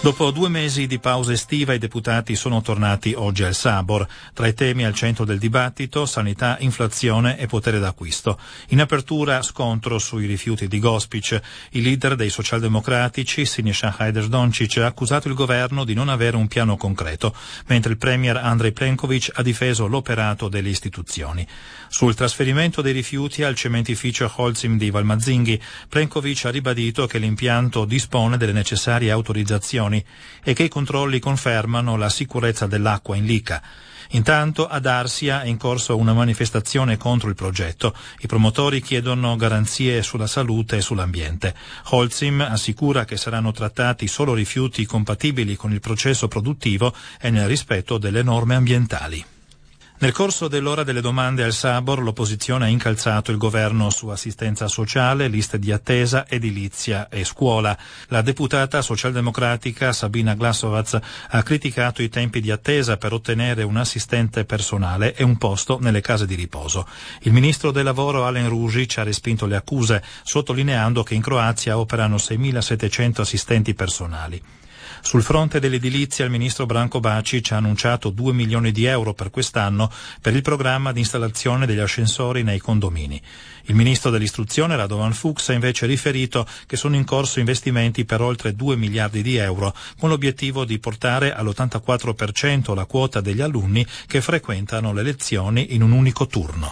Dopo 2 mesi di pausa estiva i deputati sono tornati oggi al Sabor. Tra i temi al centro del dibattito, sanità, inflazione e potere d'acquisto. In apertura scontro sui rifiuti di Gospić. Il leader dei socialdemocratici, Siniša Hajdaš-Dončić, ha accusato il governo di non avere un piano concreto, mentre il premier Andrej Plenković ha difeso l'operato delle istituzioni. Sul trasferimento dei rifiuti al cementificio Holcim di Valmazingi, Plenković ha ribadito che l'impianto dispone delle necessarie autorizzazioni e che i controlli confermano la sicurezza dell'acqua in Lica. Intanto ad Arsia è in corso una manifestazione contro il progetto. I promotori chiedono garanzie sulla salute e sull'ambiente. Holcim assicura che saranno trattati solo rifiuti compatibili con il processo produttivo e nel rispetto delle norme ambientali. Nel corso dell'ora delle domande al Sabor, l'opposizione ha incalzato il governo su assistenza sociale, liste di attesa, edilizia e scuola. La deputata socialdemocratica Sabina Glasovac ha criticato i tempi di attesa per ottenere un assistente personale e un posto nelle case di riposo. Il ministro del lavoro Alen Ružić ha respinto le accuse, sottolineando che in Croazia operano 6.700 assistenti personali. Sul fronte dell'edilizia il ministro Branko Bačić ha annunciato 2 milioni di euro per quest'anno per il programma di installazione degli ascensori nei condomini. Il ministro dell'istruzione Radovan Fuchs ha invece riferito che sono in corso investimenti per oltre 2 miliardi di euro, con l'obiettivo di portare all'84% la quota degli alunni che frequentano le lezioni in un unico turno.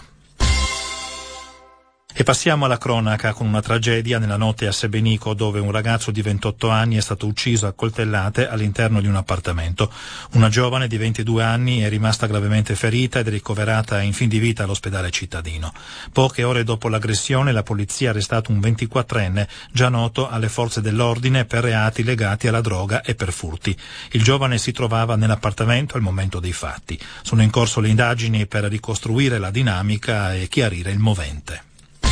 E passiamo alla cronaca con una tragedia nella notte a Sebenico, dove un ragazzo di 28 anni è stato ucciso a coltellate all'interno di un appartamento. Una giovane di 22 anni è rimasta gravemente ferita ed è ricoverata in fin di vita all'ospedale cittadino. Poche ore dopo l'aggressione la polizia ha arrestato un 24enne già noto alle forze dell'ordine per reati legati alla droga e per furti. Il giovane si trovava nell'appartamento al momento dei fatti. Sono in corso le indagini per ricostruire la dinamica e chiarire il movente.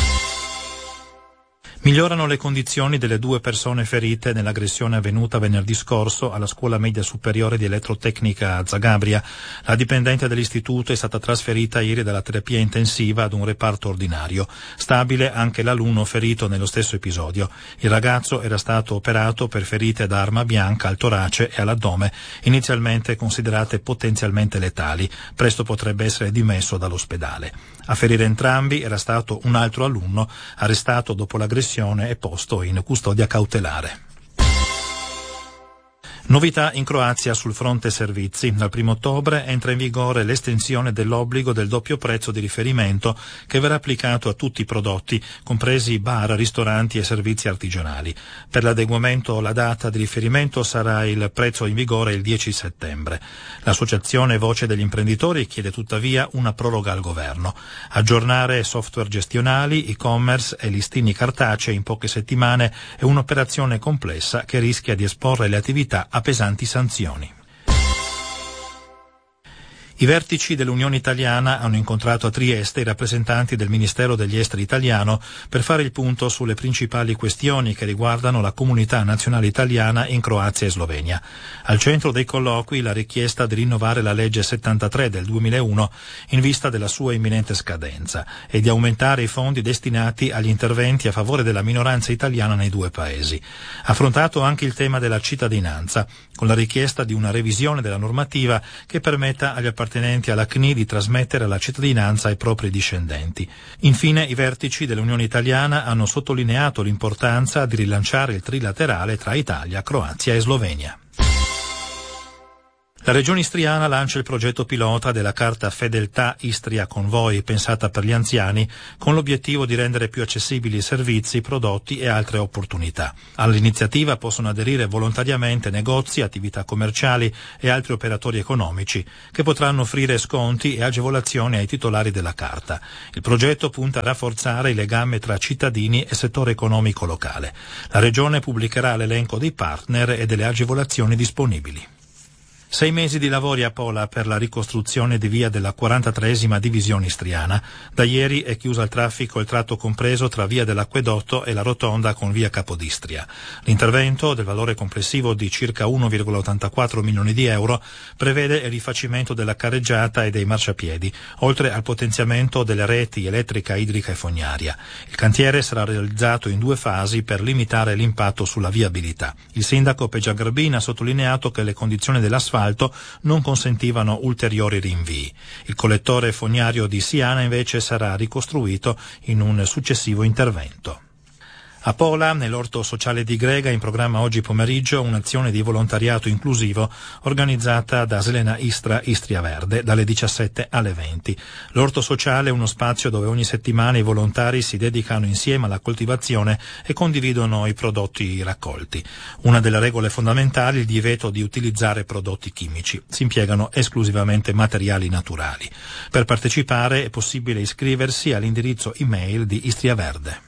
Migliorano le condizioni delle 2 persone ferite nell'aggressione avvenuta venerdì scorso alla scuola media superiore di elettrotecnica a Zagabria. La dipendente dell'istituto è stata trasferita ieri dalla terapia intensiva ad un reparto ordinario. Stabile anche l'alunno ferito nello stesso episodio. Il ragazzo era stato operato per ferite da arma bianca al torace e all'addome, inizialmente considerate potenzialmente letali. Presto potrebbe essere dimesso dall'ospedale. A ferire entrambi era stato un altro alunno, arrestato dopo l'aggressione e posto in custodia cautelare. Novità in Croazia sul fronte servizi. Dal 1 ottobre entra in vigore l'estensione dell'obbligo del doppio prezzo di riferimento che verrà applicato a tutti i prodotti, compresi bar, ristoranti e servizi artigianali. Per l'adeguamento la data di riferimento sarà il prezzo in vigore il 10 settembre. L'associazione Voce degli imprenditori chiede tuttavia una proroga al governo. Aggiornare software gestionali, e-commerce e listini cartacei in poche settimane è un'operazione complessa che rischia di esporre le attività a pesanti sanzioni. I vertici dell'Unione Italiana hanno incontrato a Trieste i rappresentanti del Ministero degli Esteri italiano per fare il punto sulle principali questioni che riguardano la comunità nazionale italiana in Croazia e Slovenia. Al centro dei colloqui la richiesta di rinnovare la legge 73 del 2001 in vista della sua imminente scadenza e di aumentare i fondi destinati agli interventi a favore della minoranza italiana nei 2 paesi. Affrontato anche il tema della cittadinanza, con la richiesta di una revisione della normativa che permetta agli appartenenti alla CNI di trasmettere la cittadinanza ai propri discendenti. Infine, i vertici dell'Unione Italiana hanno sottolineato l'importanza di rilanciare il trilaterale tra Italia, Croazia e Slovenia. La Regione Istriana lancia il progetto pilota della carta Fedeltà Istria con voi, pensata per gli anziani, con l'obiettivo di rendere più accessibili servizi, prodotti e altre opportunità. All'iniziativa possono aderire volontariamente negozi, attività commerciali e altri operatori economici, che potranno offrire sconti e agevolazioni ai titolari della carta. Il progetto punta a rafforzare il legame tra cittadini e settore economico locale. La Regione pubblicherà l'elenco dei partner e delle agevolazioni disponibili. 6 mesi di lavori a Pola per la ricostruzione di via della 43esima divisione istriana. Da ieri è chiusa al traffico il tratto compreso tra via dell'Acquedotto e la rotonda con via Capodistria. L'intervento, del valore complessivo di circa 1,84 milioni di euro, prevede il rifacimento della carreggiata e dei marciapiedi, oltre al potenziamento delle reti elettrica, idrica e fognaria. Il cantiere sarà realizzato in 2 fasi per limitare l'impatto sulla viabilità. Il sindaco Pegia Garbin ha sottolineato che le condizioni dell'asfalto non consentivano ulteriori rinvii. Il collettore fognario di Siana invece sarà ricostruito in un successivo intervento. A Pola, nell'orto sociale di Grega, in programma oggi pomeriggio un'azione di volontariato inclusivo organizzata da Selena Istra Istria Verde dalle 17 alle 20. L'orto sociale è uno spazio dove ogni settimana i volontari si dedicano insieme alla coltivazione e condividono i prodotti raccolti. Una delle regole fondamentali è il divieto di utilizzare prodotti chimici. Si impiegano esclusivamente materiali naturali. Per partecipare è possibile iscriversi all'indirizzo email di Istria Verde.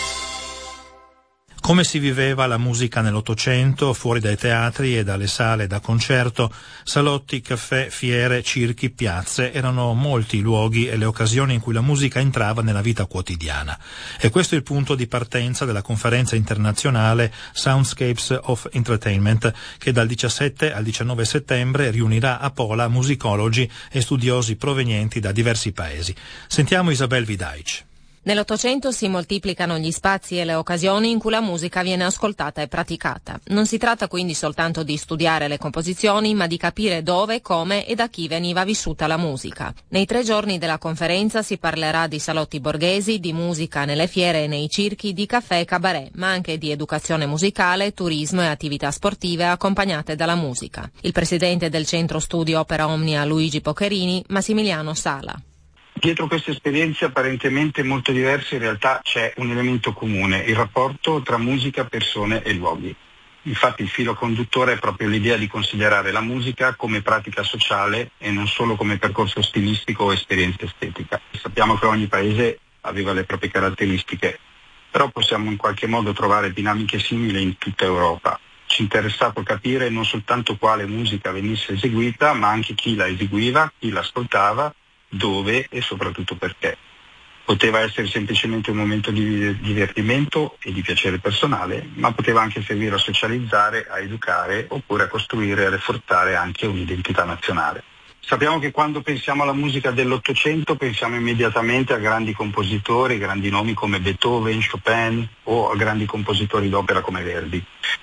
Come si viveva la musica nell'Ottocento, fuori dai teatri e dalle sale da concerto, salotti, caffè, fiere, circhi, piazze, erano molti i luoghi e le occasioni in cui la musica entrava nella vita quotidiana. E questo è il punto di partenza della conferenza internazionale Soundscapes of Entertainment, che dal 17 al 19 settembre riunirà a Pola musicologi e studiosi provenienti da diversi paesi. Sentiamo Isabel Vidaic. Nell'Ottocento si moltiplicano gli spazi e le occasioni in cui la musica viene ascoltata e praticata. Non si tratta quindi soltanto di studiare le composizioni, ma di capire dove, come e da chi veniva vissuta la musica. Nei 3 giorni della conferenza si parlerà di salotti borghesi, di musica nelle fiere e nei circhi, di caffè e cabaret, ma anche di educazione musicale, turismo e attività sportive accompagnate dalla musica. Il presidente del Centro Studi Opera Omnia Luigi Pocherini, Massimiliano Sala. Dietro queste esperienze apparentemente molto diverse in realtà c'è un elemento comune, il rapporto tra musica, persone e luoghi. Infatti il filo conduttore è proprio l'idea di considerare la musica come pratica sociale e non solo come percorso stilistico o esperienza estetica. Sappiamo che ogni paese aveva le proprie caratteristiche, però possiamo in qualche modo trovare dinamiche simili in tutta Europa. Ci è interessato capire non soltanto quale musica venisse eseguita, ma anche chi la eseguiva, chi l'ascoltava, dove e soprattutto perché. Poteva essere semplicemente un momento di divertimento e di piacere personale, ma poteva anche servire a socializzare, a educare oppure a costruire e a rafforzare anche un'identità nazionale. Sappiamo che quando pensiamo alla musica dell'Ottocento pensiamo immediatamente a grandi compositori, grandi nomi come Beethoven, Chopin o a grandi compositori d'opera come Verdi.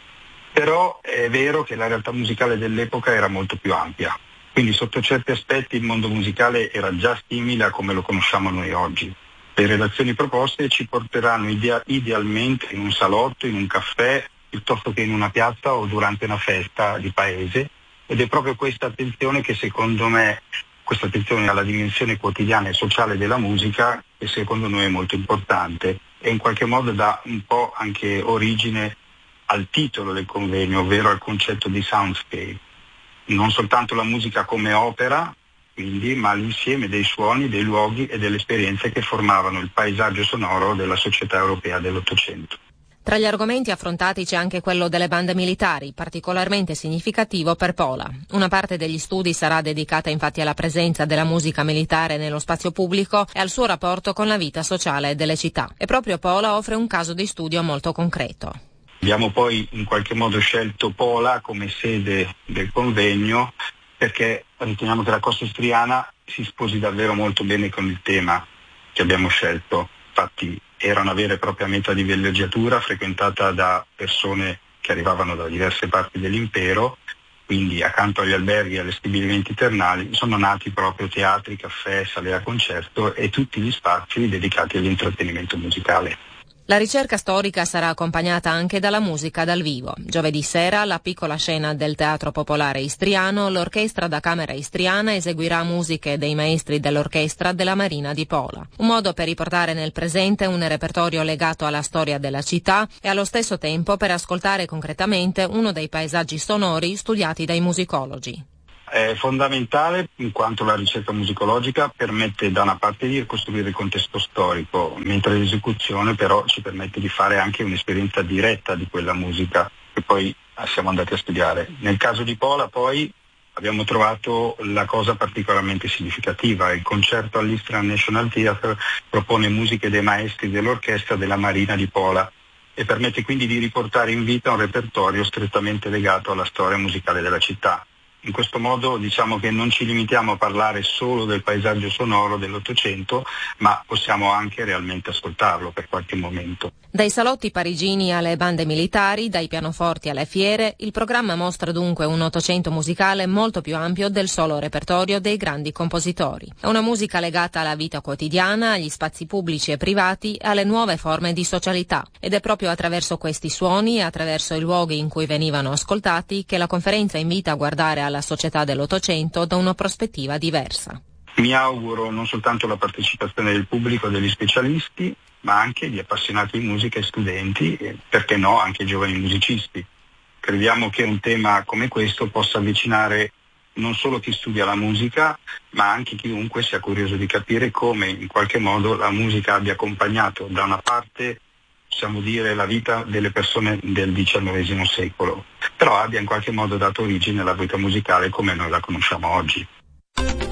Però è vero che la realtà musicale dell'epoca era molto più ampia. Quindi sotto certi aspetti il mondo musicale era già simile a come lo conosciamo noi oggi. Le relazioni proposte ci porteranno idealmente in un salotto, in un caffè, piuttosto che in una piazza o durante una festa di paese, ed è proprio questa attenzione che secondo me, questa attenzione alla dimensione quotidiana e sociale della musica, che secondo noi è molto importante e in qualche modo dà un po' anche origine al titolo del convegno, ovvero al concetto di soundscape. Non soltanto la musica come opera, quindi, ma l'insieme dei suoni, dei luoghi e delle esperienze che formavano il paesaggio sonoro della società europea dell'Ottocento. Tra gli argomenti affrontati c'è anche quello delle bande militari, particolarmente significativo per Pola. Una parte degli studi sarà dedicata infatti alla presenza della musica militare nello spazio pubblico e al suo rapporto con la vita sociale delle città. E proprio Pola offre un caso di studio molto concreto. Abbiamo poi in qualche modo scelto Pola come sede del convegno perché riteniamo che la costa istriana si sposi davvero molto bene con il tema che abbiamo scelto. Infatti era una vera e propria meta di villeggiatura frequentata da persone che arrivavano da diverse parti dell'impero, quindi accanto agli alberghi e agli stabilimenti termali sono nati proprio teatri, caffè, sale a concerto e tutti gli spazi dedicati all'intrattenimento musicale. La ricerca storica sarà accompagnata anche dalla musica dal vivo. Giovedì sera, alla piccola scena del Teatro Popolare Istriano, l'Orchestra da Camera Istriana eseguirà musiche dei maestri dell'orchestra della Marina di Pola. Un modo per riportare nel presente un repertorio legato alla storia della città e allo stesso tempo per ascoltare concretamente uno dei paesaggi sonori studiati dai musicologi. È fondamentale in quanto la ricerca musicologica permette da una parte di ricostruire il contesto storico, mentre l'esecuzione però ci permette di fare anche un'esperienza diretta di quella musica che poi siamo andati a studiare. Nel caso di Pola poi abbiamo trovato la cosa particolarmente significativa. Il concerto all'Istrian National Theatre propone musiche dei maestri dell'orchestra della Marina di Pola e permette quindi di riportare in vita un repertorio strettamente legato alla storia musicale della città. In questo modo diciamo che non ci limitiamo a parlare solo del paesaggio sonoro dell'Ottocento, ma possiamo anche realmente ascoltarlo per qualche momento. Dai salotti parigini alle bande militari, dai pianoforti alle fiere, il programma mostra dunque un Ottocento musicale molto più ampio del solo repertorio dei grandi compositori. È una musica legata alla vita quotidiana, agli spazi pubblici e privati e alle nuove forme di socialità. Ed è proprio attraverso questi suoni e attraverso i luoghi in cui venivano ascoltati che la conferenza invita a guardare alla società dell'Ottocento da una prospettiva diversa. Mi auguro non soltanto la partecipazione del pubblico e degli specialisti, ma anche di appassionati di musica e studenti, e perché no anche giovani musicisti. Crediamo che un tema come questo possa avvicinare non solo chi studia la musica, ma anche chiunque sia curioso di capire come in qualche modo la musica abbia accompagnato da una parte, possiamo dire, la vita delle persone del XIX secolo, però abbia in qualche modo dato origine alla vita musicale come noi la conosciamo oggi.